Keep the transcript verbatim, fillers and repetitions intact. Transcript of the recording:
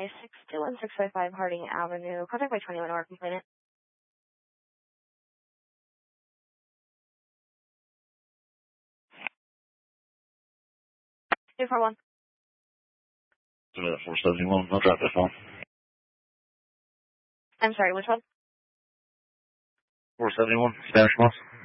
six two one six five five Harding Avenue. Contact by twenty-one hour complainant. two four one. four seventy-one, I'll drop this phone. I'm sorry, which one? four seventy-one, Spanish Moss.